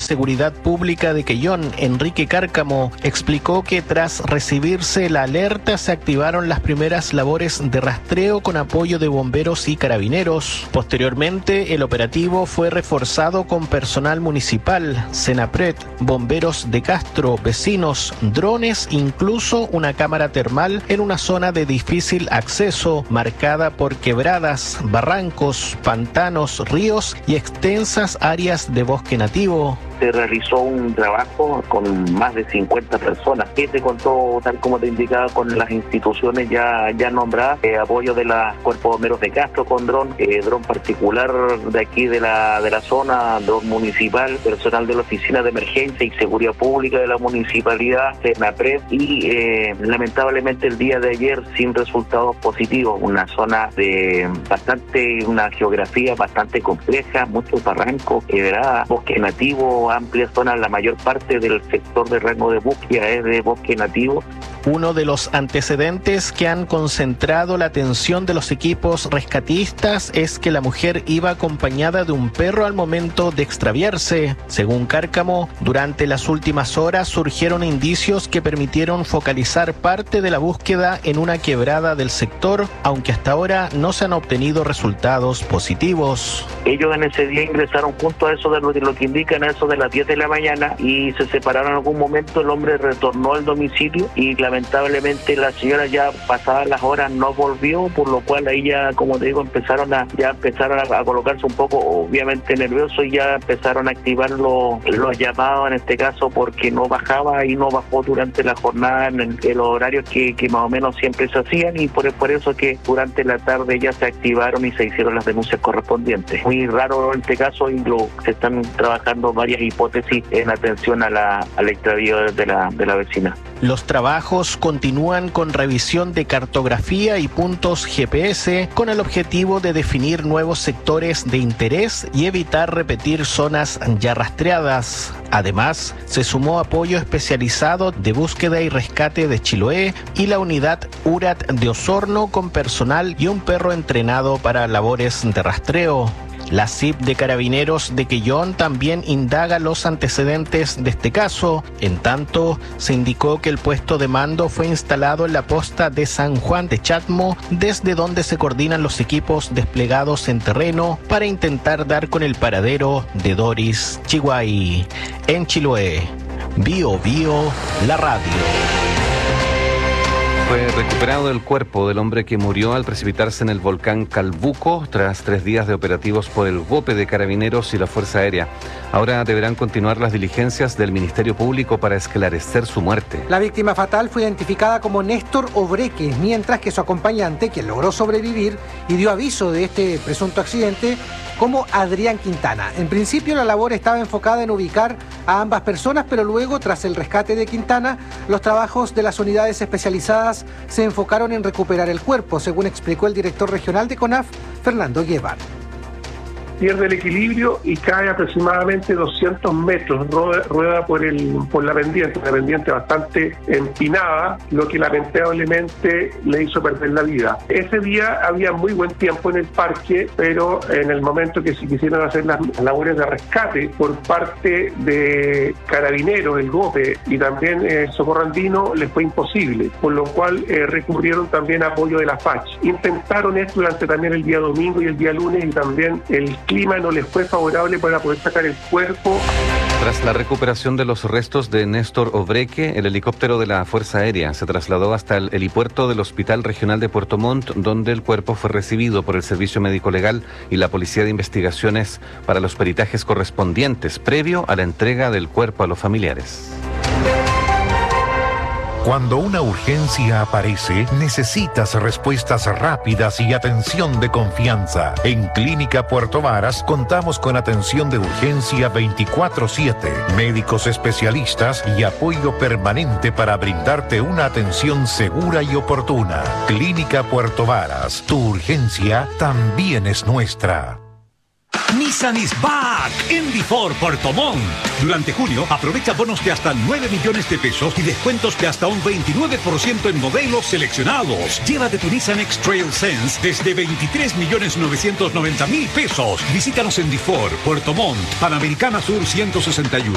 Seguridad Pública de Quellón, Enrique Cárcamo, explicó que tras recibirse la alerta se activaron las primeras labores de rastreo con apoyo de bomberos y carabineros. Posteriormente, el operativo fue reforzado con personal municipal, Senapred, bomberos de Castro, vecinos, drones, incluso una cámara termal en una zona de difícil acceso, marcada por quebradas, barrancos, pantanos, ríos y extensas áreas de bosque nativo. Se realizó un trabajo con más de 50 personas, que se contó, tal como te indicaba, con las instituciones ya nombradas, apoyo de la Cuerpo de Bomberos de Castro con dron particular de aquí de la zona, dron municipal, personal de la Oficina de Emergencia y Seguridad Pública de la Municipalidad, Senapred, y lamentablemente el día de ayer sin resultados positivos, una zona una geografía bastante compleja, muchos barrancos, quebradas, bosque nativo, amplia zona, la mayor parte del sector de rango de búsqueda es de bosque nativo. Uno de los antecedentes que han concentrado la atención de los equipos rescatistas es que la mujer iba acompañada de un perro al momento de extraviarse. Según Cárcamo, durante las últimas horas surgieron indicios que permitieron focalizar parte de la búsqueda en una quebrada del sector, aunque hasta ahora no se han obtenido resultados positivos. Ellos en ese día ingresaron junto a eso de lo que indican, a eso de las 10 de la mañana, y se separaron en algún momento. El hombre retornó al domicilio y lamentablemente la señora, ya pasadas las horas, no volvió, por lo cual ahí ya, como te digo, empezaron a colocarse un poco obviamente nerviosos, y ya empezaron a activar los llamados en este caso, porque no bajaba y no bajó durante la jornada en los horarios que más o menos siempre se hacían, y por eso que durante la tarde ya se activaron y se hicieron las denuncias correspondientes. Muy raro en este caso, y se están trabajando varias hipótesis en atención al extravío de la vecina. Los trabajos continúan con revisión de cartografía y puntos GPS con el objetivo de definir nuevos sectores de interés y evitar repetir zonas ya rastreadas. Además, se sumó apoyo especializado de búsqueda y rescate de Chiloé y la unidad URAT de Osorno con personal y un perro entrenado para labores de rastreo. La CIP de Carabineros de Quellón también indaga los antecedentes de este caso. En tanto, se indicó que el puesto de mando fue instalado en la posta de San Juan de Chatmo, desde donde se coordinan los equipos desplegados en terreno para intentar dar con el paradero de Doris Chihuay. En Chiloé, Bio la radio. Fue recuperado el cuerpo del hombre que murió al precipitarse en el volcán Calbuco tras 3 días de operativos por el GOPE de Carabineros y la Fuerza Aérea. Ahora deberán continuar las diligencias del Ministerio Público para esclarecer su muerte. La víctima fatal fue identificada como Néstor Obreque, mientras que su acompañante, quien logró sobrevivir y dio aviso de este presunto accidente, como Adrián Quintana. En principio la labor estaba enfocada en ubicar a ambas personas, pero luego, tras el rescate de Quintana, los trabajos de las unidades especializadas se enfocaron en recuperar el cuerpo, según explicó el director regional de CONAF, Fernando Guevara. Pierde el equilibrio y cae aproximadamente 200 metros, rueda por la pendiente, una pendiente bastante empinada, lo que lamentablemente le hizo perder la vida. Ese día había muy buen tiempo en el parque, pero en el momento que se quisieron hacer las labores de rescate por parte de Carabineros, el GOPE y también Socorro Andino, les fue imposible, por lo cual recurrieron también a apoyo de la FACH. Intentaron esto durante también el día domingo y el día lunes, y también el clima no les fue favorable para poder sacar el cuerpo. Tras la recuperación de los restos de Néstor Obreque, el helicóptero de la Fuerza Aérea se trasladó hasta el helipuerto del Hospital Regional de Puerto Montt, donde el cuerpo fue recibido por el Servicio Médico Legal y la Policía de Investigaciones para los peritajes correspondientes, previo a la entrega del cuerpo a los familiares. Cuando una urgencia aparece, necesitas respuestas rápidas y atención de confianza. En Clínica Puerto Varas contamos con atención de urgencia 24/7, médicos especialistas y apoyo permanente para brindarte una atención segura y oportuna. Clínica Puerto Varas, tu urgencia también es nuestra. Nissan is back en Before Puerto Montt. Durante junio, aprovecha bonos de hasta 9 millones de pesos y descuentos de hasta un 29% en modelos seleccionados. Llévate tu Nissan X-Trail Sense desde 23.990.000 pesos. Visítanos en Before Puerto Montt, Panamericana Sur 161.